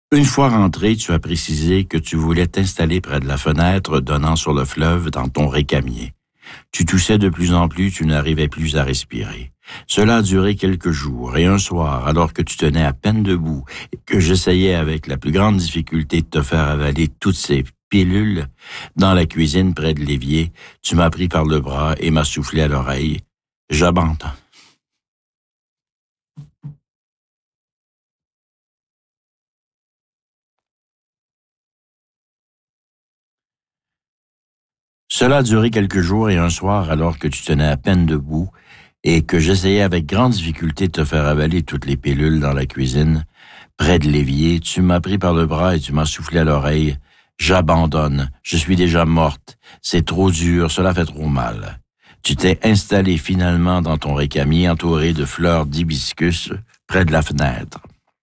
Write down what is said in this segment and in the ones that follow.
Une fois rentré, tu as précisé que tu voulais t'installer près de la fenêtre donnant sur le fleuve dans ton récamier. Tu toussais de plus en plus, tu n'arrivais plus à respirer. Cela a duré quelques jours, et un soir, alors que tu tenais à peine debout et que j'essayais avec la plus grande difficulté de te faire avaler toutes ces pilules, dans la cuisine près de l'évier, tu m'as pris par le bras et m'as soufflé à l'oreille. J'abandonne. Cela a duré quelques jours et un soir, alors que tu tenais à peine debout et que j'essayais avec grande difficulté de te faire avaler toutes les pilules dans la cuisine, près de l'évier, tu m'as pris par le bras et tu m'as soufflé à l'oreille. J'abandonne, je suis déjà morte, c'est trop dur, cela fait trop mal. Tu t'es installé finalement dans ton récamier entouré de fleurs d'hibiscus près de la fenêtre.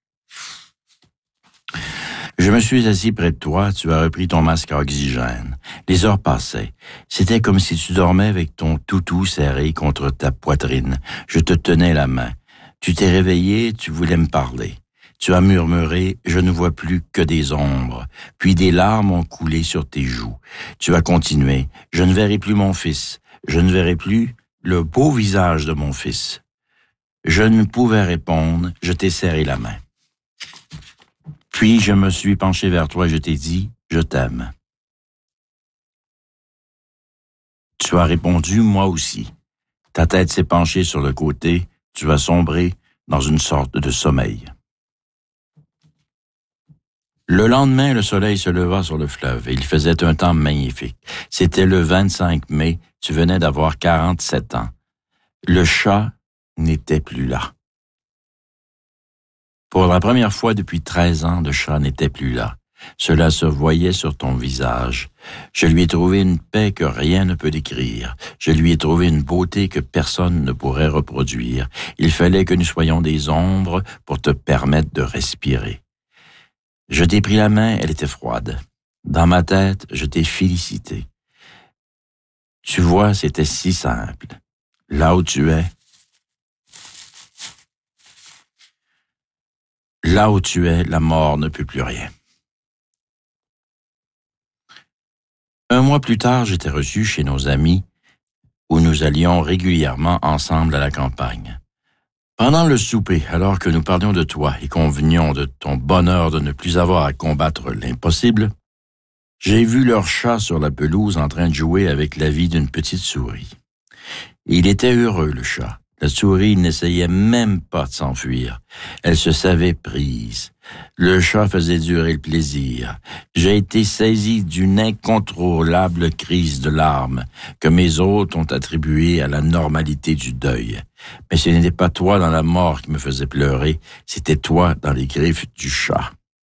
Je me suis assis près de toi, tu as repris ton masque à oxygène. Les heures passaient. C'était comme si tu dormais avec ton toutou serré contre ta poitrine. Je te tenais la main. Tu t'es réveillé, tu voulais me parler. Tu as murmuré, je ne vois plus que des ombres. Puis des larmes ont coulé sur tes joues. Tu as continué, je ne verrai plus mon fils. Je ne verrai plus le beau visage de mon fils. Je ne pouvais répondre, je t'ai serré la main. Puis je me suis penché vers toi et je t'ai dit, je t'aime. Tu as répondu, moi aussi. Ta tête s'est penchée sur le côté, tu as sombré dans une sorte de sommeil. Le lendemain, le soleil se leva sur le fleuve et il faisait un temps magnifique. C'était le 25 mai, tu venais d'avoir 47 ans. Le chat n'était plus là. Pour la première fois depuis 13 ans, le chat n'était plus là. Cela se voyait sur ton visage. Je lui ai trouvé une paix que rien ne peut décrire. Je lui ai trouvé une beauté que personne ne pourrait reproduire. Il fallait que nous soyons des ombres pour te permettre de respirer. Je t'ai pris la main, elle était froide. Dans ma tête, je t'ai félicité. Tu vois, c'était si simple. Là où tu es, la mort ne peut plus rien. Un mois plus tard, j'étais reçu chez nos amis où nous allions régulièrement ensemble à la campagne. Pendant le souper, alors que nous parlions de toi et convenions de ton bonheur de ne plus avoir à combattre l'impossible, j'ai vu leur chat sur la pelouse en train de jouer avec la vie d'une petite souris. Il était heureux, le chat. La souris n'essayait même pas de s'enfuir. Elle se savait prise. Le chat faisait durer le plaisir. J'ai été saisi d'une incontrôlable crise de larmes que mes hôtes ont attribuée à la normalité du deuil. Mais ce n'était pas toi dans la mort qui me faisait pleurer, c'était toi dans les griffes du chat.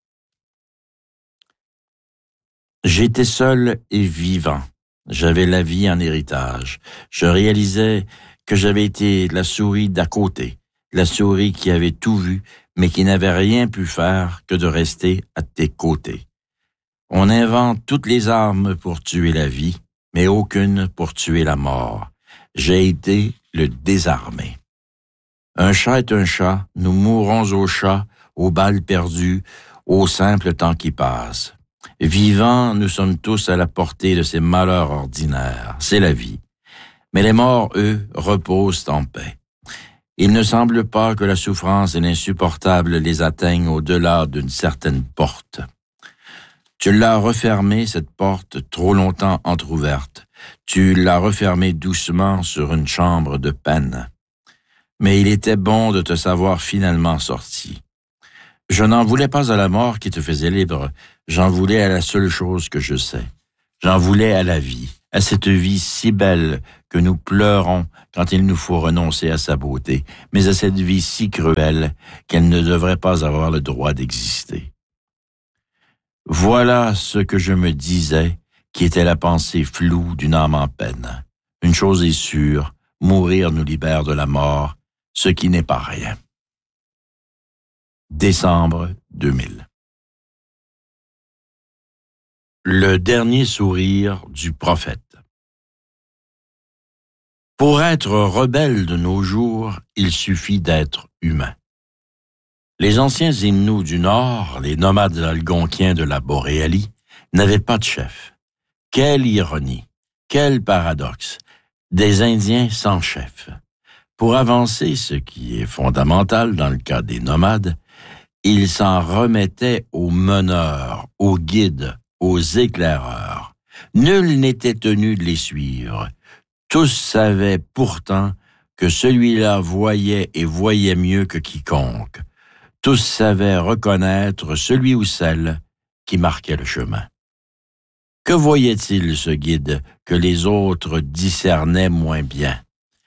J'étais seul et vivant. J'avais la vie en héritage. Je réalisais que j'avais été la souris d'à côté, la souris qui avait tout vu, mais qui n'avait rien pu faire que de rester à tes côtés. On invente toutes les armes pour tuer la vie, mais aucune pour tuer la mort. J'ai été le désarmé. Un chat est un chat, nous mourrons au chat, aux balles perdues, au simple temps qui passe. Vivants, nous sommes tous à la portée de ces malheurs ordinaires. C'est la vie. Mais les morts, eux, reposent en paix. Il ne semble pas que la souffrance et l'insupportable les atteignent au-delà d'une certaine porte. Tu l'as refermée, cette porte, trop longtemps entr'ouverte. Tu l'as refermée doucement sur une chambre de peine. Mais il était bon de te savoir finalement sorti. Je n'en voulais pas à la mort qui te faisait libre, j'en voulais à la seule chose que je sais. J'en voulais à la vie, à cette vie si belle que nous pleurons quand il nous faut renoncer à sa beauté, mais à cette vie si cruelle qu'elle ne devrait pas avoir le droit d'exister. Voilà ce que je me disais, qui était la pensée floue d'une âme en peine. Une chose est sûre, mourir nous libère de la mort, ce qui n'est pas rien. Décembre 2000. Le dernier sourire du prophète. Pour être rebelle de nos jours, il suffit d'être humain. Les anciens Inuits du Nord, les nomades algonquiens de la Boréalie, n'avaient pas de chef. Quelle ironie, quel paradoxe, des Indiens sans chef. Pour avancer, ce qui est fondamental dans le cas des nomades, ils s'en remettaient aux meneurs, aux guides, aux éclaireurs. Nul n'était tenu de les suivre. Tous savaient pourtant que celui-là voyait et voyait mieux que quiconque. Tous savaient reconnaître celui ou celle qui marquait le chemin. Que voyait-il, ce guide, que les autres discernaient moins bien?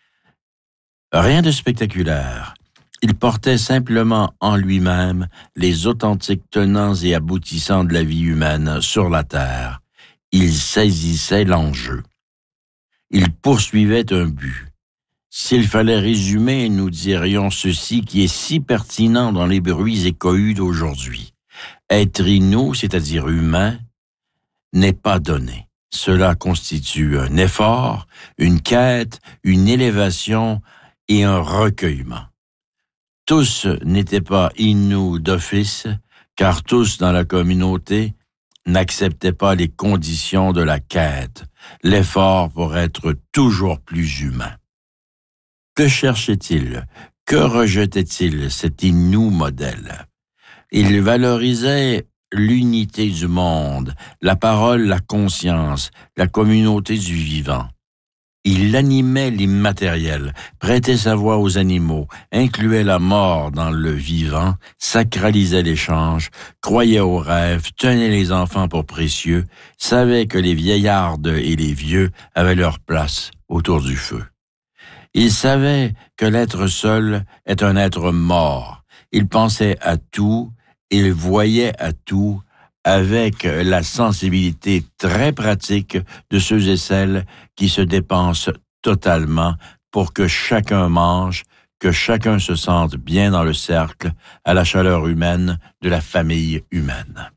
Rien de spectaculaire. Il portait simplement en lui-même les authentiques tenants et aboutissants de la vie humaine sur la terre. Il saisissait l'enjeu. Il poursuivait un but. S'il fallait résumer, nous dirions ceci qui est si pertinent dans les bruits et cohues d'aujourd'hui. Être Inuit, c'est-à-dire humain, n'est pas donné. Cela constitue un effort, une quête, une élévation et un recueillement. Tous n'étaient pas Inuits d'office, car tous dans la communauté n'acceptaient pas les conditions de la quête, l'effort pour être toujours plus humain. Que cherchait-il? Que rejetait-il, cet Inuit modèle? Il valorisait l'unité du monde, la parole, la conscience, la communauté du vivant. Il animait l'immatériel, prêtait sa voix aux animaux, incluait la mort dans le vivant, sacralisait l'échange, croyait aux rêves, tenait les enfants pour précieux, savait que les vieillardes et les vieux avaient leur place autour du feu. Il savait que l'être seul est un être mort. Il pensait à tout, il voyait à tout, avec la sensibilité très pratique de ceux et celles qui se dépensent totalement pour que chacun mange, que chacun se sente bien dans le cercle, à la chaleur humaine de la famille humaine.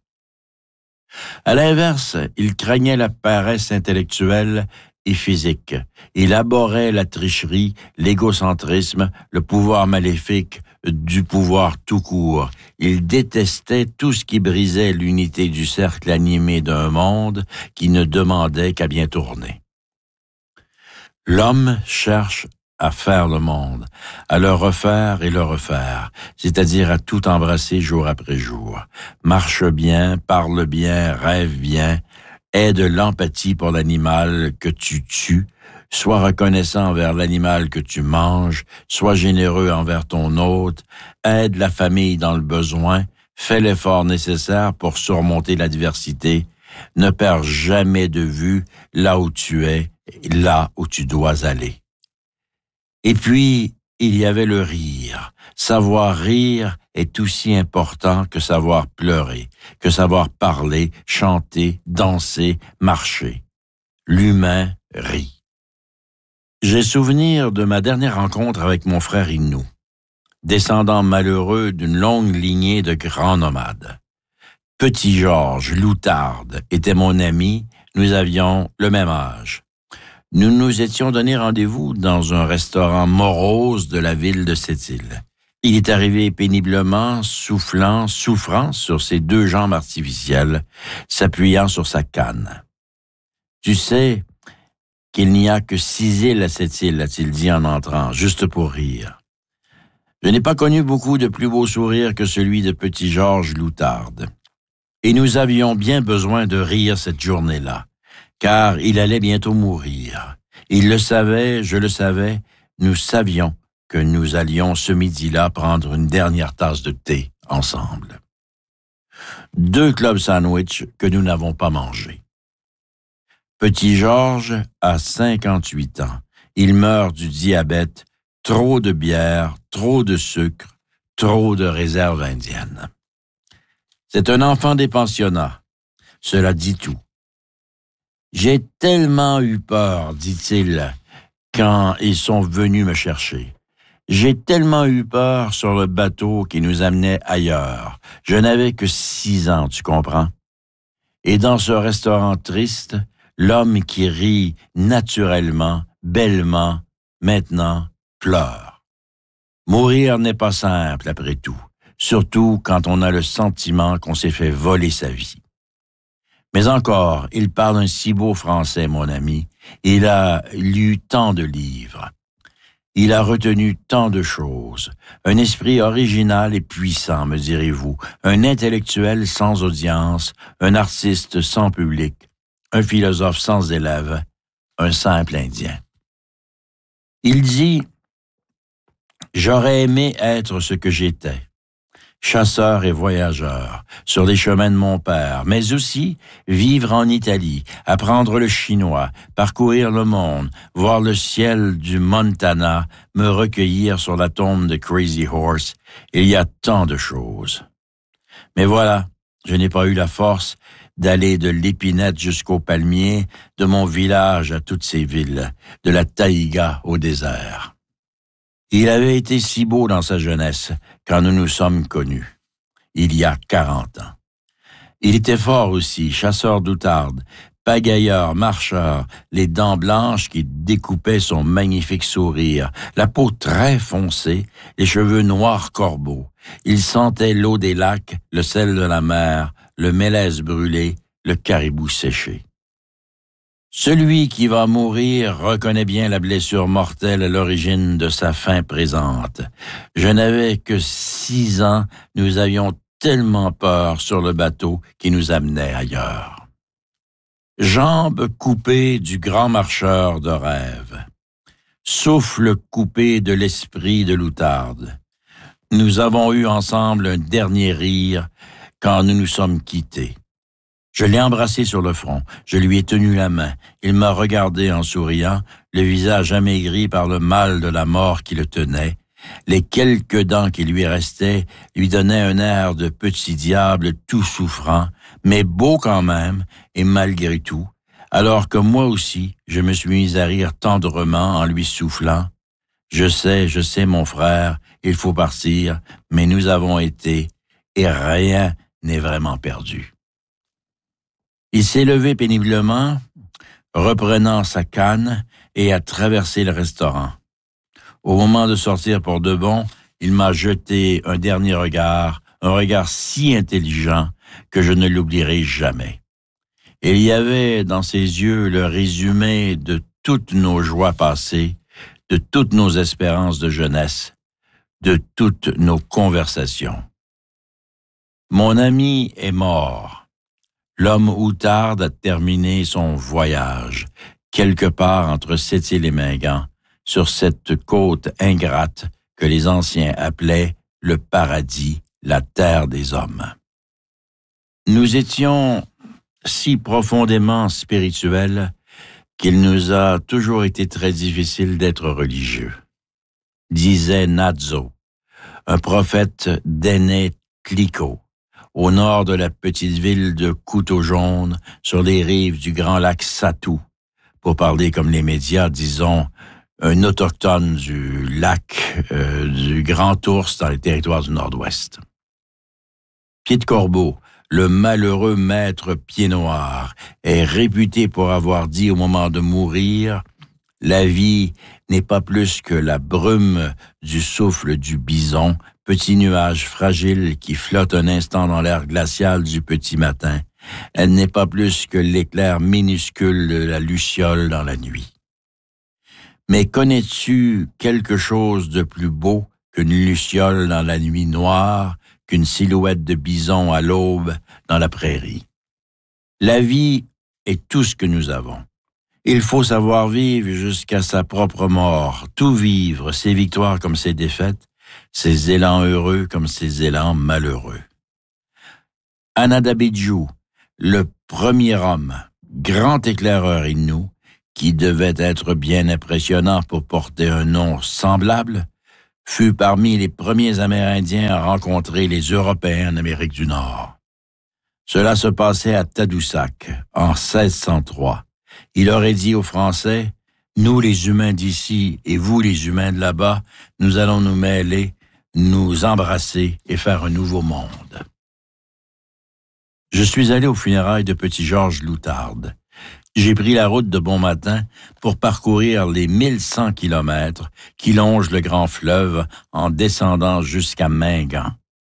À l'inverse, il craignait la paresse intellectuelle et physique. Il abhorrait la tricherie, l'égocentrisme, le pouvoir maléfique du pouvoir tout court. Il détestait tout ce qui brisait l'unité du cercle animé d'un monde qui ne demandait qu'à bien tourner. L'homme cherche à faire le monde, à le refaire et le refaire, c'est-à-dire à tout embrasser jour après jour. Marche bien, parle bien, rêve bien, aie de l'empathie pour l'animal que tu tues, sois reconnaissant envers l'animal que tu manges, sois généreux envers ton hôte, aide la famille dans le besoin, fais l'effort nécessaire pour surmonter l'adversité, ne perds jamais de vue là où tu es, là où tu dois aller. Et puis, il y avait le rire. Savoir rire est aussi important que savoir pleurer, que savoir parler, chanter, danser, marcher. L'humain rit. J'ai souvenir de ma dernière rencontre avec mon frère Inuit, descendant malheureux d'une longue lignée de grands nomades. Petit Georges Loutarde était mon ami, nous avions le même âge. Nous nous étions donné rendez-vous dans un restaurant morose de la ville de Sept-Îles. Il est arrivé péniblement, souffrant sur ses deux jambes artificielles, s'appuyant sur sa canne. « Tu sais qu'il n'y a que 6 îles à Sept-Îles, a-t-il dit en entrant, juste pour rire. Je n'ai pas connu beaucoup de plus beau sourire que celui de petit Georges Loutarde. Et nous avions bien besoin de rire cette journée-là, car il allait bientôt mourir. Il le savait, je le savais, nous savions que nous allions ce midi-là prendre une dernière tasse de thé ensemble. 2 club sandwich que nous n'avons pas mangés. Petit Georges a 58 ans. Il meurt du diabète, trop de bière, trop de sucre, trop de réserves indiennes. C'est un enfant des pensionnats. Cela dit tout. J'ai tellement eu peur, dit-il, quand ils sont venus me chercher. J'ai tellement eu peur sur le bateau qui nous amenait ailleurs. Je n'avais que 6 ans, tu comprends? Et dans ce restaurant triste, l'homme qui rit naturellement, bellement, maintenant, pleure. Mourir n'est pas simple, après tout. surtout quand on a le sentiment qu'on s'est fait voler sa vie. Mais encore, il parle un si beau français, mon ami. Il a lu tant de livres. Il a retenu tant de choses. Un esprit original et puissant, me direz-vous. Un intellectuel sans audience, un artiste sans public, un philosophe sans élèves, un simple Indien. Il dit « J'aurais aimé être ce que j'étais. » Chasseur et voyageur, sur les chemins de mon père, mais aussi vivre en Italie, apprendre le chinois, parcourir le monde, voir le ciel du Montana, me recueillir sur la tombe de Crazy Horse. Il y a tant de choses. Mais voilà, je n'ai pas eu la force d'aller de l'Épinette jusqu'au Palmier, de mon village à toutes ces villes, de la taïga au désert. Il avait été si beau dans sa jeunesse quand nous nous sommes connus, il y a 40 ans. Il était fort aussi, chasseur d'outardes, pagailleur, marcheur, les dents blanches qui découpaient son magnifique sourire, la peau très foncée, les cheveux noirs corbeaux. Il sentait l'eau des lacs, le sel de la mer, le mélèze brûlé, le caribou séché. Celui qui va mourir reconnaît bien la blessure mortelle à l'origine de sa fin présente. Je n'avais que 6 ans, nous avions tellement peur sur le bateau qui nous amenait ailleurs. Jambes coupées du grand marcheur de rêve. Souffle coupé de l'esprit de l'outarde. Nous avons eu ensemble un dernier rire quand nous nous sommes quittés. Je l'ai embrassé sur le front, je lui ai tenu la main. Il m'a regardé en souriant, le visage amaigri par le mal de la mort qui le tenait. Les quelques dents qui lui restaient lui donnaient un air de petit diable tout souffrant, mais beau quand même, et malgré tout, alors que moi aussi, je me suis mis à rire tendrement en lui soufflant. Je sais, mon frère, il faut partir, mais nous avons été, et rien n'est vraiment perdu. » Il s'est levé péniblement, reprenant sa canne, et a traversé le restaurant. Au moment de sortir pour de bon, il m'a jeté un dernier regard, un regard si intelligent que je ne l'oublierai jamais. Il y avait dans ses yeux le résumé de toutes nos joies passées, de toutes nos espérances de jeunesse, de toutes nos conversations. Mon ami est mort. L'homme outarde a terminé son voyage, quelque part entre Sept-Îles et Mingan, sur cette côte ingrate que les anciens appelaient le paradis, la terre des hommes. Nous étions si profondément spirituels qu'il nous a toujours été très difficile d'être religieux. Disait Nadzo, un prophète d'Énétliko, au nord de la petite ville de Couteau-Jaune, sur les rives du grand lac Satou, pour parler comme les médias, disons, un autochtone du lac du Grand Ours dans les territoires du Nord-Ouest. Pied de Corbeau, le malheureux maître Pied-Noir, est réputé pour avoir dit au moment de mourir « La vie n'est pas plus que la brume du souffle du bison, petit nuage fragile qui flotte un instant dans l'air glacial du petit matin. Elle n'est pas plus que l'éclair minuscule de la luciole dans la nuit. Mais connais-tu quelque chose de plus beau qu'une luciole dans la nuit noire, qu'une silhouette de bison à l'aube dans la prairie? La vie est tout ce que nous avons. Il faut savoir vivre jusqu'à sa propre mort, tout vivre, ses victoires comme ses défaites, ses élans heureux comme ses élans malheureux. Anadabidjou, le premier homme, grand éclaireur Innu, qui devait être bien impressionnant pour porter un nom semblable, fut parmi les premiers Amérindiens à rencontrer les Européens en Amérique du Nord. Cela se passait à Tadoussac, en 1603. Il aurait dit aux Français, « Nous les humains d'ici et vous les humains de là-bas, nous allons nous mêler, nous embrasser et faire un nouveau monde. » Je suis allé aux funérailles de petit Georges Loutarde. J'ai pris la route de bon matin pour parcourir les 1100 kilomètres qui longent le grand fleuve en descendant jusqu'à Mingan.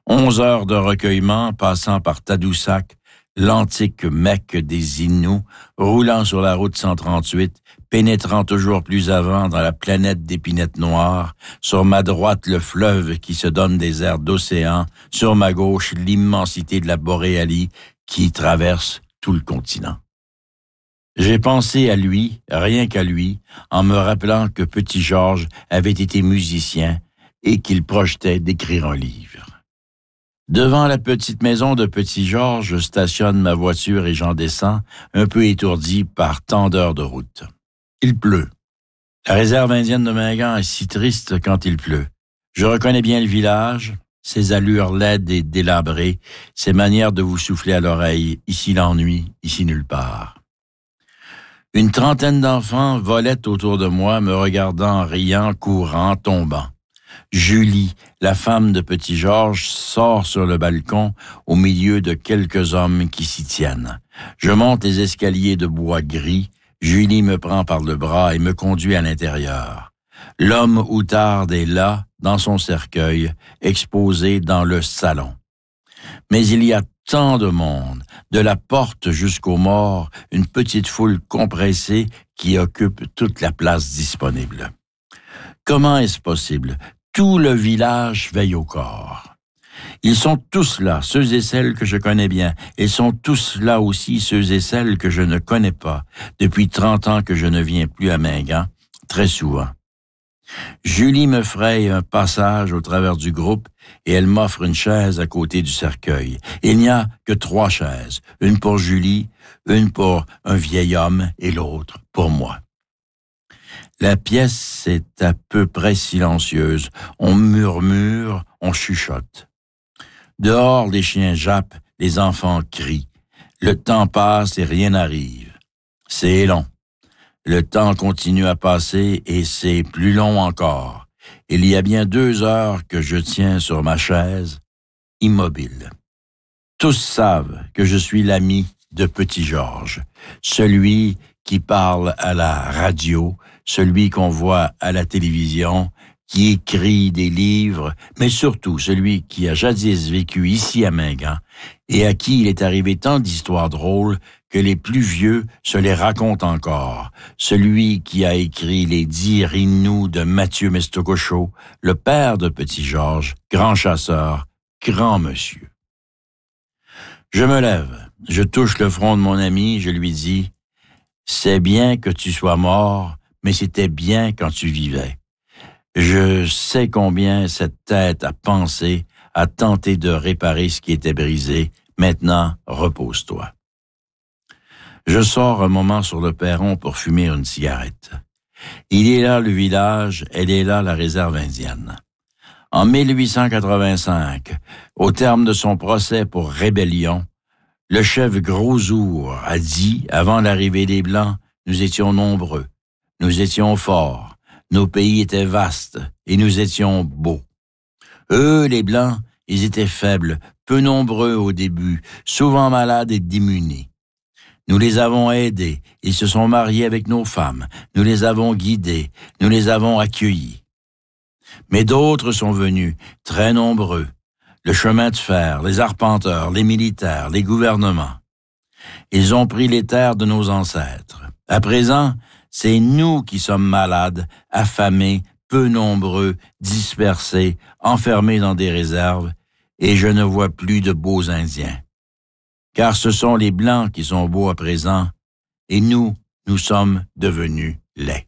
11 heures de recueillement passant par Tadoussac, l'antique Mecque des Inuits, roulant sur la route 138, pénétrant toujours plus avant dans la planète d'épinettes noires, sur ma droite le fleuve qui se donne des airs d'océan, sur ma gauche l'immensité de la Boréalie qui traverse tout le continent. J'ai pensé à lui, rien qu'à lui, en me rappelant que Petit Georges avait été musicien et qu'il projetait d'écrire un livre. Devant la petite maison de Petit Georges, je stationne ma voiture et j'en descends, un peu étourdi par tant d'heures de route. Il pleut. La réserve indienne de Mingan est si triste quand il pleut. Je reconnais bien le village, ses allures laides et délabrées, ses manières de vous souffler à l'oreille, ici l'ennui, ici nulle part. Une trentaine d'enfants volaient autour de moi, me regardant, riant, courant, tombant. Julie, la femme de Petit Georges, sort sur le balcon au milieu de quelques hommes qui s'y tiennent. Je monte les escaliers de bois gris. Julie me prend par le bras et me conduit à l'intérieur. L'homme outarde est là, dans son cercueil, exposé dans le salon. Mais il y a tant de monde, de la porte jusqu'aux morts, une petite foule compressée qui occupe toute la place disponible. Comment est-ce possible? Tout le village veille au corps. Ils sont tous là, ceux et celles que je connais bien. Ils sont tous là aussi, ceux et celles que je ne connais pas. Depuis 30 ans que je ne viens plus à Mingan, très souvent. Julie me fraye un passage au travers du groupe et elle m'offre une chaise à côté du cercueil. Il n'y a que 3 chaises, une pour Julie, une pour un vieil homme et l'autre pour moi. La pièce est à peu près silencieuse. On murmure, on chuchote. Dehors, les chiens jappent, les enfants crient. Le temps passe et rien n'arrive. C'est long. Le temps continue à passer et c'est plus long encore. Il y a bien 2 heures que je tiens sur ma chaise, immobile. Tous savent que je suis l'ami de Petit Georges, celui qui parle à la radio, celui qu'on voit à la télévision, qui écrit des livres, mais surtout celui qui a jadis vécu ici à Mingan et à qui il est arrivé tant d'histoires drôles que les plus vieux se les racontent encore. Celui qui a écrit les 10 Rinous de Mathieu Mestocochot, le père de Petit Georges, grand chasseur, grand monsieur. Je me lève, je touche le front de mon ami, je lui dis « C'est bien que tu sois mort, mais c'était bien quand tu vivais. Je sais combien cette tête a pensé, a tenté de réparer ce qui était brisé. Maintenant, repose-toi. » Je sors un moment sur le perron pour fumer une cigarette. Il est là le village, elle est là la réserve indienne. En 1885, au terme de son procès pour rébellion, le chef Grossour a dit, avant l'arrivée des Blancs, nous étions nombreux, nous étions forts, nos pays étaient vastes et nous étions beaux. Eux, les Blancs, ils étaient faibles, peu nombreux au début, souvent malades et démunis. Nous les avons aidés, ils se sont mariés avec nos femmes, nous les avons guidés, nous les avons accueillis. Mais d'autres sont venus, très nombreux, le chemin de fer, les arpenteurs, les militaires, les gouvernements. Ils ont pris les terres de nos ancêtres. À présent, c'est nous qui sommes malades, affamés, peu nombreux, dispersés, enfermés dans des réserves, et je ne vois plus de beaux Indiens. Car ce sont les Blancs qui sont beaux à présent, et nous sommes devenus laids.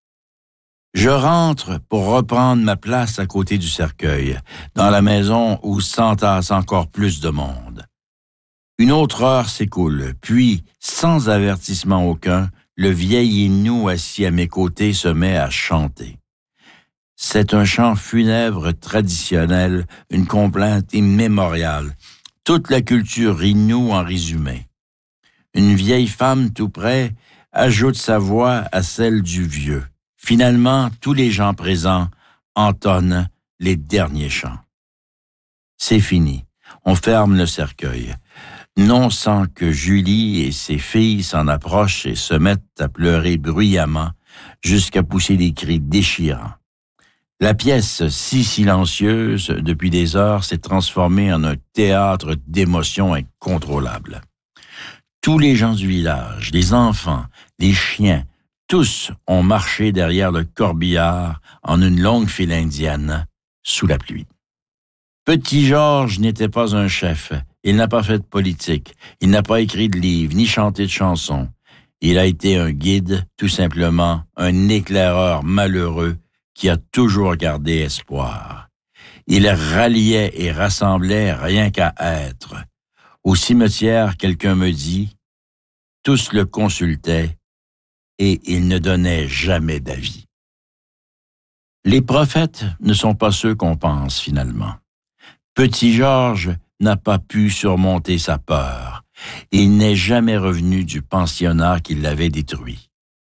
Je rentre pour reprendre ma place à côté du cercueil, dans la maison où s'entasse encore plus de monde. Une autre heure s'écoule, puis, sans avertissement aucun, le vieil Inou assis à mes côtés se met à chanter. C'est un chant funèbre traditionnel, une complainte immémoriale. Toute la culture Inou en résumé. Une vieille femme tout près ajoute sa voix à celle du vieux. Finalement, tous les gens présents entonnent les derniers chants. C'est fini. On ferme le cercueil. Non sans que Julie et ses filles s'en approchent et se mettent à pleurer bruyamment jusqu'à pousser des cris déchirants. La pièce, si silencieuse depuis des heures, s'est transformée en un théâtre d'émotions incontrôlables. Tous les gens du village, les enfants, les chiens, tous ont marché derrière le corbillard en une longue file indienne, sous la pluie. Petit Georges n'était pas un chef. Il n'a pas fait de politique. Il n'a pas écrit de livres, ni chanté de chansons. Il a été un guide, tout simplement, un éclaireur malheureux qui a toujours gardé espoir. Il ralliait et rassemblait rien qu'à être. Au cimetière, quelqu'un me dit, tous le consultaient et il ne donnait jamais d'avis. Les prophètes ne sont pas ceux qu'on pense finalement. Petit Georges n'a pas pu surmonter sa peur. Il n'est jamais revenu du pensionnat qui l'avait détruit.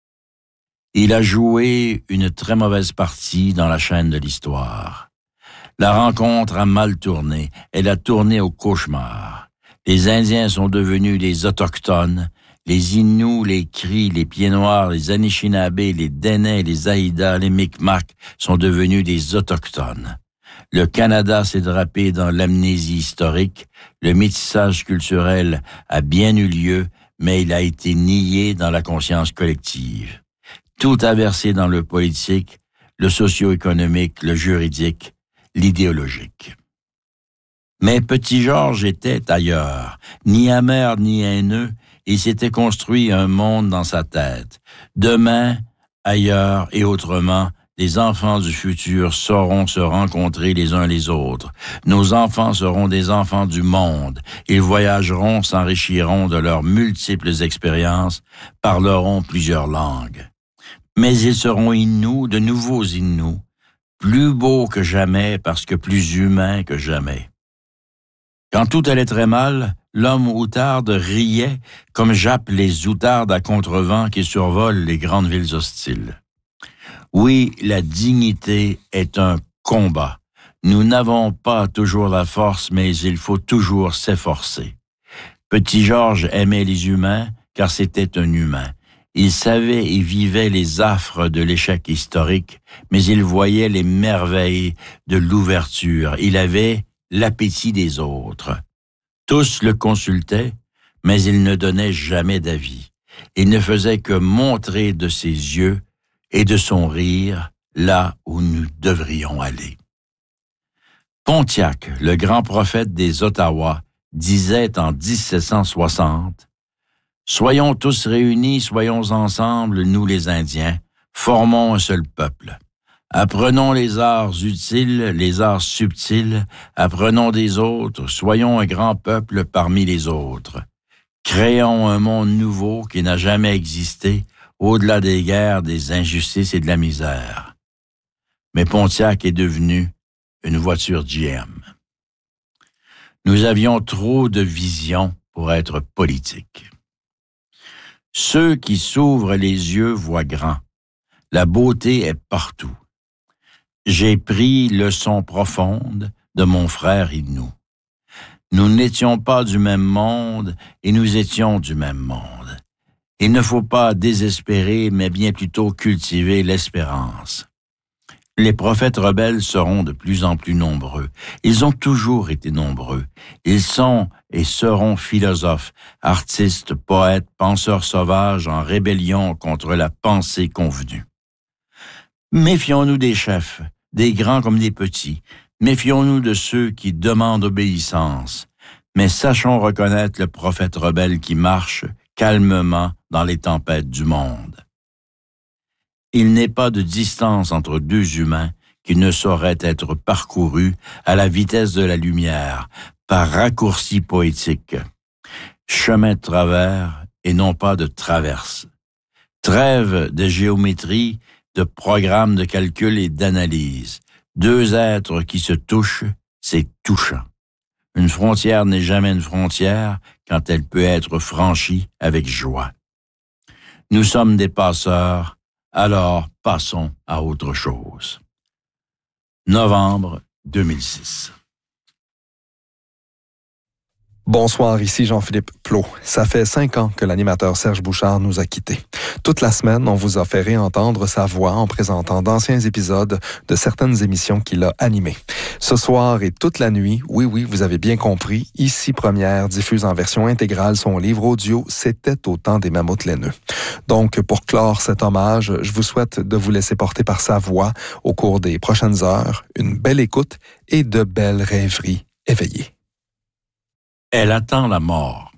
Il a joué une très mauvaise partie dans la chaîne de l'histoire. La rencontre a mal tourné. Elle a tourné au cauchemar. Les Indiens sont devenus des Autochtones. Les Inuits, les Cris, les Pieds-Noirs, les Anishinabés, les Dene, les Haïdas, les Micmacs sont devenus des Autochtones. Le Canada s'est drapé dans l'amnésie historique. Le métissage culturel a bien eu lieu, mais il a été nié dans la conscience collective. Tout a versé dans le politique, le socio-économique, le juridique, l'idéologique. Mais Petit Georges était ailleurs, ni amer ni haineux, il s'était construit un monde dans sa tête. Demain, ailleurs et autrement, les enfants du futur sauront se rencontrer les uns les autres. Nos enfants seront des enfants du monde. Ils voyageront, s'enrichiront de leurs multiples expériences, parleront plusieurs langues. Mais ils seront Inuits, de nouveaux Inuits, plus beaux que jamais parce que plus humains que jamais. Quand tout allait très mal, l'homme outarde riait comme jappent les outardes à contrevent qui survolent les grandes villes hostiles. Oui, la dignité est un combat. Nous n'avons pas toujours la force, mais il faut toujours s'efforcer. Petit Georges aimait les humains, car c'était un humain. Il savait et vivait les affres de l'échec historique, mais il voyait les merveilles de l'ouverture. Il avait l'appétit des autres. Tous le consultaient, mais il ne donnait jamais d'avis. Il ne faisait que montrer de ses yeux et de son rire là où nous devrions aller. Pontiac, le grand prophète des Ottawa, disait en 1760 « Soyons tous réunis, soyons ensemble, nous les Indiens, formons un seul peuple. Apprenons les arts utiles, les arts subtils, apprenons des autres, soyons un grand peuple parmi les autres. Créons un monde nouveau qui n'a jamais existé, au-delà des guerres, des injustices et de la misère. » Mais Pontiac est devenu une voiture GM. Nous avions trop de vision pour être politiques. Ceux qui s'ouvrent les yeux voient grand. La beauté est partout. J'ai pris leçon profonde de mon frère Inou. Nous n'étions pas du même monde et nous étions du même monde. Il ne faut pas désespérer, mais bien plutôt cultiver l'espérance. Les prophètes rebelles seront de plus en plus nombreux. Ils ont toujours été nombreux. Ils sont et seront philosophes, artistes, poètes, penseurs sauvages en rébellion contre la pensée convenue. Méfions-nous des chefs, des grands comme des petits. Méfions-nous de ceux qui demandent obéissance. Mais sachons reconnaître le prophète rebelle qui marche calmement dans les tempêtes du monde. Il n'est pas de distance entre deux humains qui ne saurait être parcouru à la vitesse de la lumière, par raccourci poétique. Chemin de travers et non pas de traverse. Trêve de géométrie, de programmes de calcul et d'analyse. Deux êtres qui se touchent, c'est touchant. Une frontière n'est jamais une frontière quand elle peut être franchie avec joie. Nous sommes des passeurs, alors passons à autre chose. Novembre 2006. Bonsoir, ici Jean-Philippe Plot. Ça fait 5 ans que l'animateur Serge Bouchard nous a quittés. Toute la semaine, on vous a fait réentendre sa voix en présentant d'anciens épisodes de certaines émissions qu'il a animées. Ce soir et toute la nuit, oui, vous avez bien compris, Ici Première diffuse en version intégrale son livre audio « C'était au temps des mammouths laineux ». Donc, pour clore cet hommage, je vous souhaite de vous laisser porter par sa voix au cours des prochaines heures, une belle écoute et de belles rêveries éveillées. Elle attend la mort.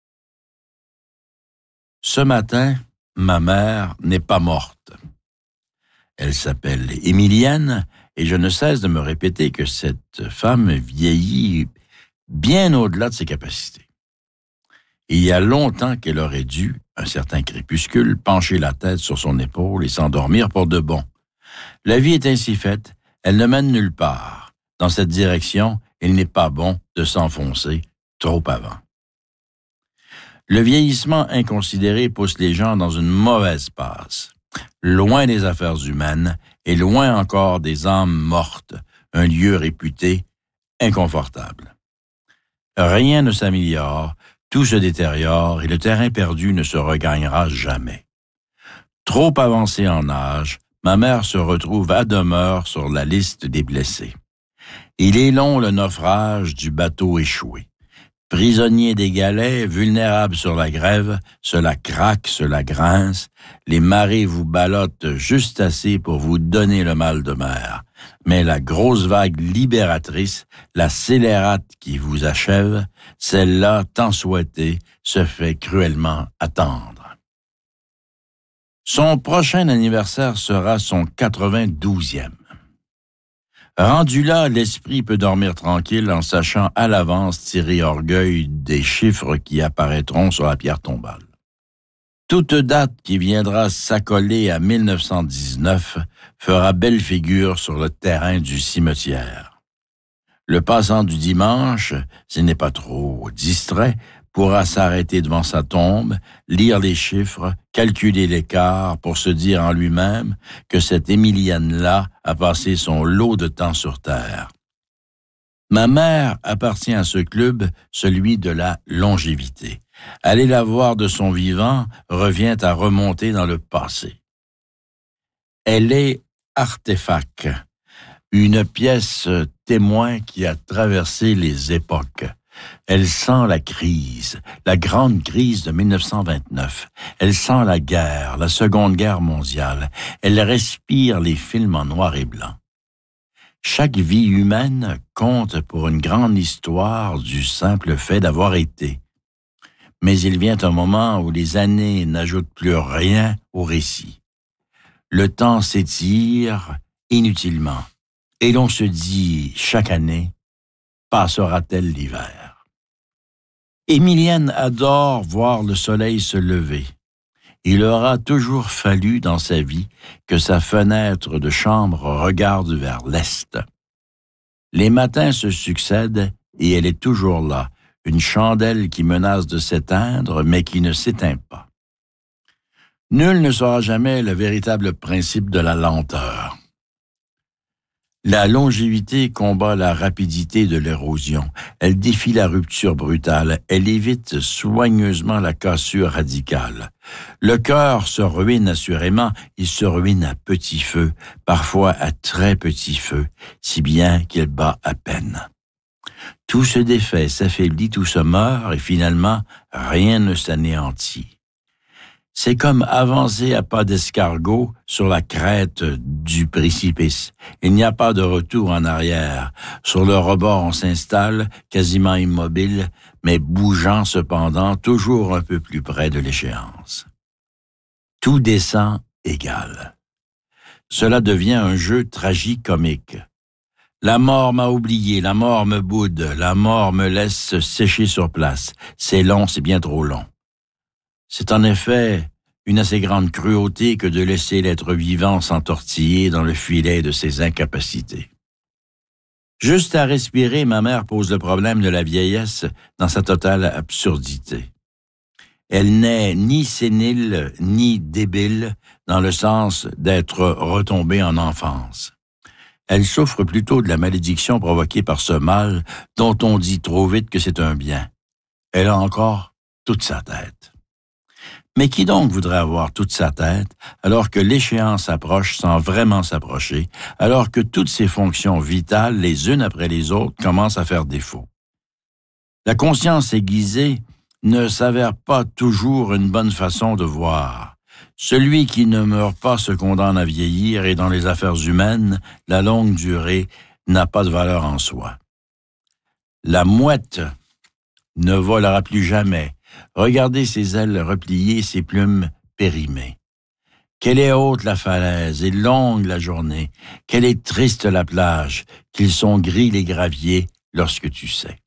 Ce matin, ma mère n'est pas morte. Elle s'appelle Émilienne et je ne cesse de me répéter que cette femme vieillit bien au-delà de ses capacités. Il y a longtemps qu'elle aurait dû, un certain crépuscule, pencher la tête sur son épaule et s'endormir pour de bon. La vie est ainsi faite, elle ne mène nulle part. Dans cette direction, il n'est pas bon de s'enfoncer trop avant. Le vieillissement inconsidéré pousse les gens dans une mauvaise passe, loin des affaires humaines et loin encore des âmes mortes, un lieu réputé inconfortable. Rien ne s'améliore, tout se détériore et le terrain perdu ne se regagnera jamais. Trop avancée en âge, ma mère se retrouve à demeure sur la liste des blessés. Il est long le naufrage du bateau échoué. Prisonnier des galets, vulnérable sur la grève, cela craque, cela grince, les marées vous ballottent juste assez pour vous donner le mal de mer. Mais la grosse vague libératrice, la scélérate qui vous achève, celle-là, tant souhaitée, se fait cruellement attendre. Son prochain anniversaire sera son 92e. Rendu là, l'esprit peut dormir tranquille en sachant à l'avance tirer orgueil des chiffres qui apparaîtront sur la pierre tombale. Toute date qui viendra s'accoler à 1919 fera belle figure sur le terrain du cimetière. Le passant du dimanche, s'il n'est pas trop distrait, pourra s'arrêter devant sa tombe, lire les chiffres, calculer l'écart pour se dire en lui-même que cette Émilienne-là a passé son lot de temps sur Terre. Ma mère appartient à ce club, celui de la longévité. Aller la voir de son vivant revient à remonter dans le passé. Elle est artefact, une pièce témoin qui a traversé les époques. Elle sent la crise, la grande crise de 1929. Elle sent la guerre, la Seconde Guerre mondiale. Elle respire les films en noir et blanc. Chaque vie humaine compte pour une grande histoire du simple fait d'avoir été. Mais il vient un moment où les années n'ajoutent plus rien au récit. Le temps s'étire inutilement et l'on se dit chaque année, passera-t-elle l'hiver? Émilienne adore voir le soleil se lever. Il aura toujours fallu dans sa vie que sa fenêtre de chambre regarde vers l'est. Les matins se succèdent et elle est toujours là, une chandelle qui menace de s'éteindre mais qui ne s'éteint pas. Nul ne saura jamais le véritable principe de la lenteur. La longévité combat la rapidité de l'érosion. Elle défie la rupture brutale. Elle évite soigneusement la cassure radicale. Le cœur se ruine assurément. Il se ruine à petit feu, parfois à très petit feu, si bien qu'il bat à peine. Tout se défait, s'affaiblit, tout se meurt, et finalement, rien ne s'anéantit. C'est comme avancer à pas d'escargot sur la crête du précipice. Il n'y a pas de retour en arrière. Sur le rebord, on s'installe, quasiment immobile, mais bougeant cependant, toujours un peu plus près de l'échéance. Tout descend égal. Cela devient un jeu tragicomique. La mort m'a oublié, la mort me boude, la mort me laisse sécher sur place. C'est long, c'est bien trop long. C'est en effet une assez grande cruauté que de laisser l'être vivant s'entortiller dans le filet de ses incapacités. Juste à respirer, ma mère pose le problème de la vieillesse dans sa totale absurdité. Elle n'est ni sénile ni débile dans le sens d'être retombée en enfance. Elle souffre plutôt de la malédiction provoquée par ce mal dont on dit trop vite que c'est un bien. Elle a encore toute sa tête. Mais qui donc voudrait avoir toute sa tête, alors que l'échéance approche sans vraiment s'approcher, alors que toutes ses fonctions vitales, les unes après les autres, commencent à faire défaut? La conscience aiguisée ne s'avère pas toujours une bonne façon de voir. Celui qui ne meurt pas se condamne à vieillir et dans les affaires humaines, la longue durée n'a pas de valeur en soi. La mouette ne volera plus jamais. Regardez ses ailes repliées, ses plumes périmées. Quelle est haute la falaise et longue la journée. Quelle est triste la plage, qu'ils sont gris les graviers lorsque tu sais.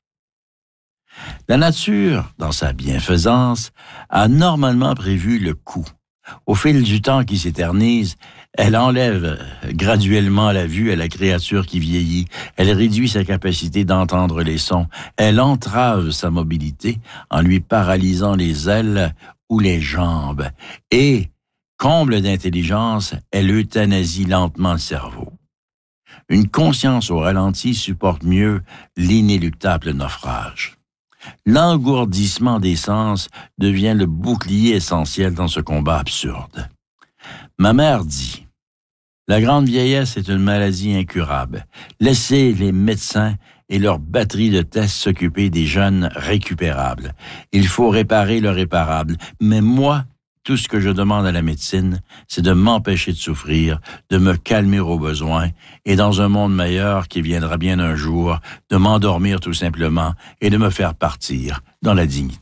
La nature, dans sa bienfaisance, a normalement prévu le coup. Au fil du temps qui s'éternise, elle enlève graduellement la vue à la créature qui vieillit. Elle réduit sa capacité d'entendre les sons. Elle entrave sa mobilité en lui paralysant les ailes ou les jambes. Et, comble d'intelligence, elle euthanasie lentement le cerveau. Une conscience au ralenti supporte mieux l'inéluctable naufrage. L'engourdissement des sens devient le bouclier essentiel dans ce combat absurde. Ma mère dit, « La grande vieillesse est une maladie incurable. Laissez les médecins et leur batterie de tests s'occuper des jeunes récupérables. Il faut réparer le réparable. Mais moi, tout ce que je demande à la médecine, c'est de m'empêcher de souffrir, de me calmer au besoin, et dans un monde meilleur qui viendra bien un jour, de m'endormir tout simplement et de me faire partir dans la dignité. »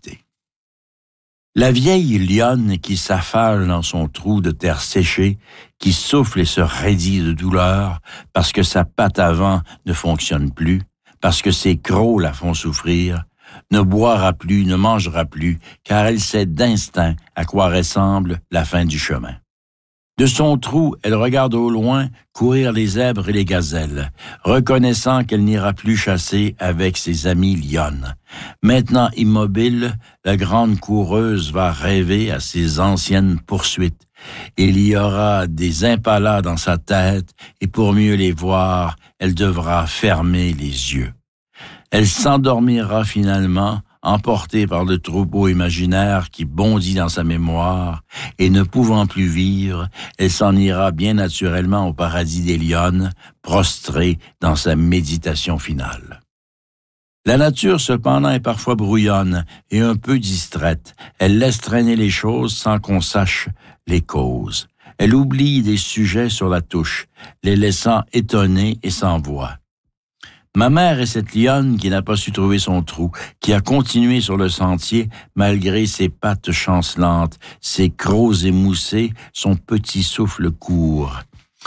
La vieille lionne qui s'affale dans son trou de terre séchée, qui souffle et se raidit de douleur parce que sa patte avant ne fonctionne plus, parce que ses crocs la font souffrir, ne boira plus, ne mangera plus, car elle sait d'instinct à quoi ressemble la fin du chemin. De son trou, elle regarde au loin courir les zèbres et les gazelles, reconnaissant qu'elle n'ira plus chasser avec ses amis lionnes. Maintenant immobile, la grande coureuse va rêver à ses anciennes poursuites. Il y aura des impalas dans sa tête, et pour mieux les voir, elle devra fermer les yeux. Elle s'endormira finalement, emportée par le troupeau imaginaire qui bondit dans sa mémoire, et ne pouvant plus vivre, elle s'en ira bien naturellement au paradis des lionnes, prostrée dans sa méditation finale. La nature, cependant, est parfois brouillonne et un peu distraite. Elle laisse traîner les choses sans qu'on sache les causes. Elle oublie des sujets sur la touche, les laissant étonnés et sans voix. Ma mère est cette lionne qui n'a pas su trouver son trou, qui a continué sur le sentier malgré ses pattes chancelantes, ses crocs émoussés, son petit souffle court.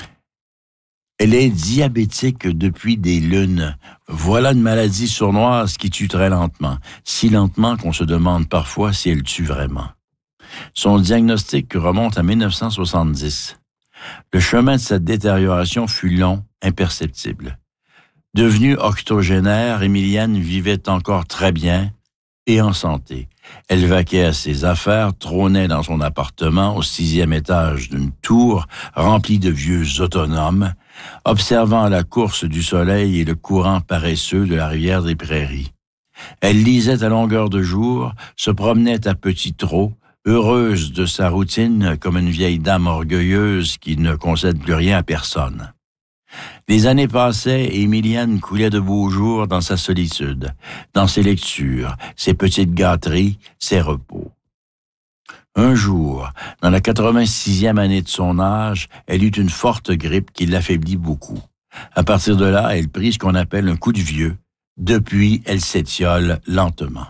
Elle est diabétique depuis des lunes. Voilà une maladie sournoise qui tue très lentement, si lentement qu'on se demande parfois si elle tue vraiment. Son diagnostic remonte à 1970. Le chemin de cette détérioration fut long, imperceptible. Devenue octogénaire, Émilienne vivait encore très bien et en santé. Elle vaquait à ses affaires, trônait dans son appartement au 6e étage d'une tour remplie de vieux autonomes, observant la course du soleil et le courant paresseux de la rivière des Prairies. Elle lisait à longueur de jour, se promenait à petits trots, heureuse de sa routine comme une vieille dame orgueilleuse qui ne concède plus rien à personne. Les années passaient et Émilienne coulait de beaux jours dans sa solitude, dans ses lectures, ses petites gâteries, ses repos. Un jour, dans la 86e année de son âge, elle eut une forte grippe qui l'affaiblit beaucoup. À partir de là, elle prit ce qu'on appelle un coup de vieux. Depuis, elle s'étiole lentement.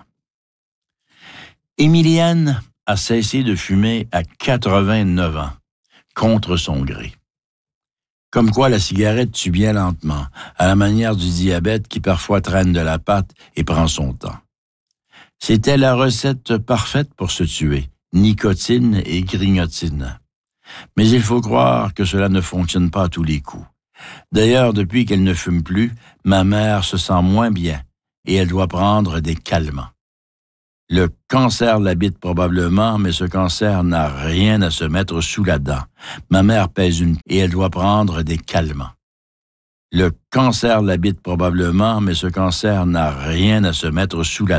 Émilienne a cessé de fumer à 89 ans, contre son gré. Comme quoi la cigarette tue bien lentement, à la manière du diabète qui parfois traîne de la patte et prend son temps. C'était la recette parfaite pour se tuer, nicotine et grignotine. Mais il faut croire que cela ne fonctionne pas à tous les coups. D'ailleurs, depuis qu'elle ne fume plus, ma mère se sent moins bien et elle doit prendre des calmants. Le cancer l'habite probablement, mais ce cancer n'a rien à se mettre sous la dent. Ma mère pèse une et elle doit prendre des calmants. Le cancer l'habite probablement, mais ce cancer n'a rien à se mettre sous la dent.